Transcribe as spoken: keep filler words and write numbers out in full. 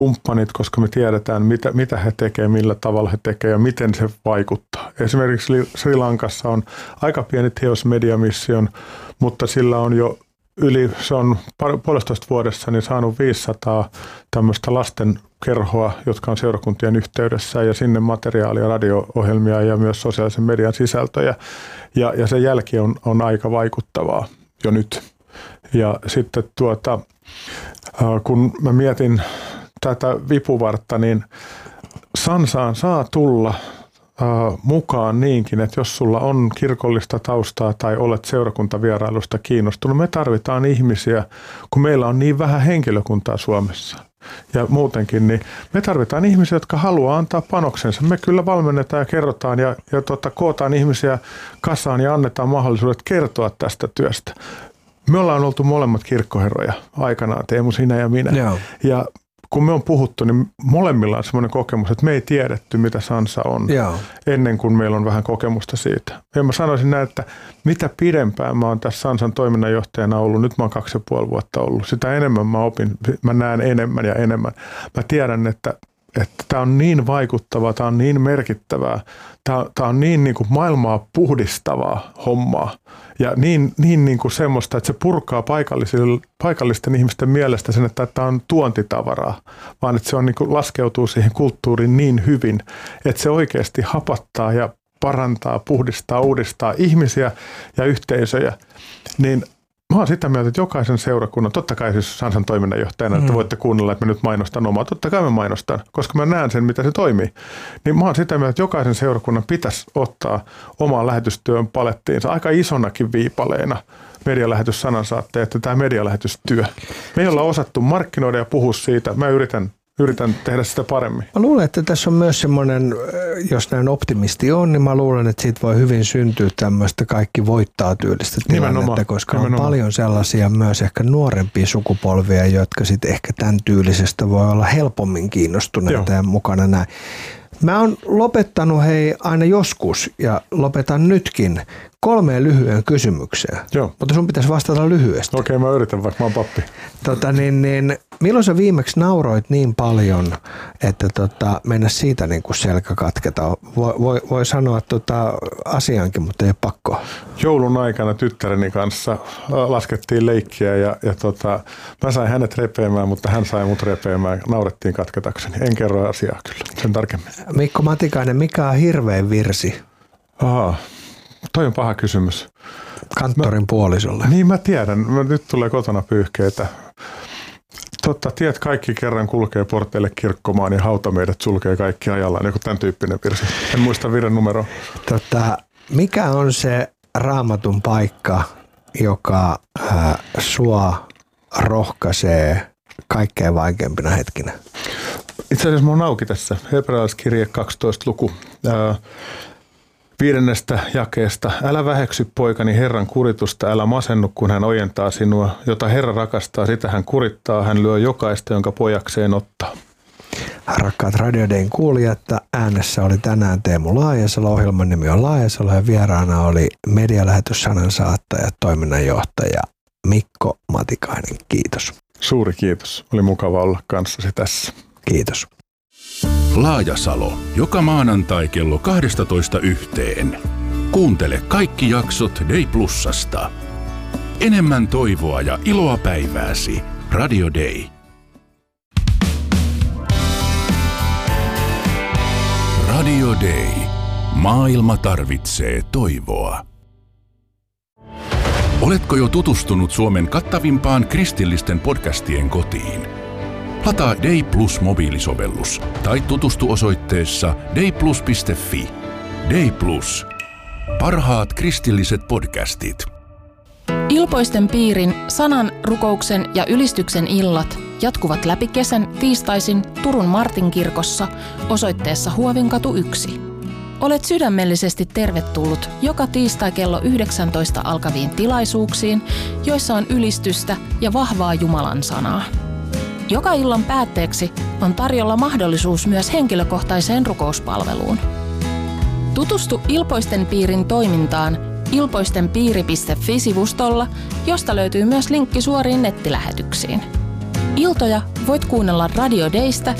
kumppanit, koska me tiedetään, mitä, mitä he tekevät, millä tavalla he tekevät ja miten se vaikuttaa. Esimerkiksi Sri Lankassa on aika pieni Theos Media Mission, mutta sillä on jo yli, se on puolestoista vuodessa niin saanut viisisataa tämmöistä lasten kerhoa, jotka on seurakuntien yhteydessä ja sinne materiaalia, radio-ohjelmia ja myös sosiaalisen median sisältöjä. Ja, ja se jälki on, on aika vaikuttavaa jo nyt. Ja sitten tuota, kun mä mietin tätä vipuvartta, niin Sansaan saa tulla mukaan niinkin, että jos sulla on kirkollista taustaa tai olet seurakuntavierailusta kiinnostunut, me tarvitaan ihmisiä, kun meillä on niin vähän henkilökuntaa Suomessa. Ja muutenkin, niin me tarvitaan ihmisiä, jotka haluaa antaa panoksensa. Me kyllä valmennetaan ja kerrotaan ja, ja tuota, kootaan ihmisiä kasaan ja annetaan mahdollisuudet kertoa tästä työstä. Me ollaan oltu molemmat kirkkoherroja aikanaan, Teemu, sinä ja minä. Joo. Ja kun me on puhuttu, niin molemmilla on semmoinen kokemus, että me ei tiedetty, mitä Sansa on, Joo. ennen kuin meillä on vähän kokemusta siitä. Ja mä sanoisin näin, että mitä pidempään mä oon tässä Sansan toiminnanjohtajana ollut, nyt mä oon kaksi ja puoli vuotta ollut, sitä enemmän mä opin, mä näen enemmän ja enemmän. Mä tiedän, että että tämä on niin vaikuttavaa, tämä on niin merkittävää, tämä, tämä on niin, niin kuin maailmaa puhdistavaa hommaa ja niin, niin, niin kuin semmoista, että se purkaa paikallisten ihmisten mielestä sen, että tämä on tuontitavaraa, vaan että se on, niin kuin laskeutuu siihen kulttuuriin niin hyvin, että se oikeasti hapattaa ja parantaa, puhdistaa, uudistaa ihmisiä ja yhteisöjä, niin mä oon sitä mieltä, että jokaisen seurakunnan, totta kai siis Sansan toiminnanjohtajana, mm. että voitte kuunnella, että mä nyt mainostan omaa. Totta kai mä mainostan, koska mä näen sen, mitä se toimii. Niin mä oon sitä mieltä, että jokaisen seurakunnan pitäisi ottaa omaan lähetystyön palettiinsa aika isonakin viipaleena medialähetys sanansaatteen, että tämä medialähetystyö. Me ei olla osattu markkinoida ja puhua siitä. Mä yritän Yritän tehdä sitä paremmin. Mä luulen, että tässä on myös semmoinen, jos näin optimisti on, niin mä luulen, että siitä voi hyvin syntyä tämmöistä kaikki voittaa tyylistä tilannetta, koska Nimenomaan. on paljon sellaisia myös ehkä nuorempia sukupolvia, jotka sitten ehkä tämän tyylisestä voi olla helpommin kiinnostuneita Joo. ja mukana näin. Mä oon lopettanut hei aina joskus ja lopetan nytkin kolmeen lyhyen kysymykseen. Joo. Mutta sun pitäisi vastata lyhyesti. Okei, mä yritän, vaikka mä oon pappi. Tota, niin, niin, milloin sä viimeksi nauroit niin paljon, että tota, mennä siitä niin kuin selkä katketa? Voi, voi, voi sanoa tota, asiankin, mutta ei ole pakko. Joulun aikana tyttäreni kanssa laskettiin leikkiä ja, ja tota, mä sain hänet repeämään, mutta hän sai mut repeämään. Naurettiin katketakseni. En kerro asiaa kyllä sen tarkemmin. Mikko Matikainen, mikä on hirvein virsi? Aha. Toi on paha kysymys. Kanttorin mä, puolisolle. Niin mä tiedän. Mä, nyt tulee kotona pyyhkeitä. Totta, tiet kaikki kerran kulkee porteille kirkkomaan ja hauta meidät sulkee kaikki ajallaan. Joku tämän tyyppinen virsi. En muista virren numeroa. Tota, mikä on se Raamatun paikka, joka äh, sua rohkaisee kaikkein vaikeimpina hetkinä? Itse asiassa mä oon auki tässä. Hebrealaiskirje kaksitoista luku. Äh, Viidennestä jakeesta. Älä väheksy poikani Herran kuritusta, älä masennu, kun hän ojentaa sinua. Jota Herra rakastaa, sitä hän kurittaa, hän lyö jokaista, jonka pojakseen ottaa. Rakkaat Radio Dayn kuulijat, äänessä oli tänään Teemu Laajasalo, ohjelman nimi on Laajasalo ja vieraana oli medialähetys sanansaattaja, toiminnanjohtaja Mikko Matikainen. Kiitos. Suuri kiitos. Oli mukava olla kanssasi tässä. Kiitos. Laajasalo. Joka maanantai kello kaksitoista yhteen. Kuuntele kaikki jaksot Day Plusasta. Enemmän toivoa ja iloa päivääsi. Radio Day. Radio Day. Maailma tarvitsee toivoa. Oletko jo tutustunut Suomen kattavimpaan kristillisten podcastien kotiin? Lataa Day Plus mobiilisovellus tai tutustu osoitteessa dayplus piste fi. Day Plus. Parhaat kristilliset podcastit. Ilpoisten piirin, sanan, rukouksen ja ylistyksen illat jatkuvat läpi kesän tiistaisin Turun Martinkirkossa osoitteessa Huovinkatu yksi. Olet sydämellisesti tervetullut joka tiistai kello yhdeksäntoista alkaviin tilaisuuksiin, joissa on ylistystä ja vahvaa Jumalan sanaa. Joka illan päätteeksi on tarjolla mahdollisuus myös henkilökohtaiseen rukouspalveluun. Tutustu Ilpoisten piirin toimintaan ilpoistenpiiri piste fi-sivustolla, josta löytyy myös linkki suoriin nettilähetyksiin. Iltoja voit kuunnella Radio Daystä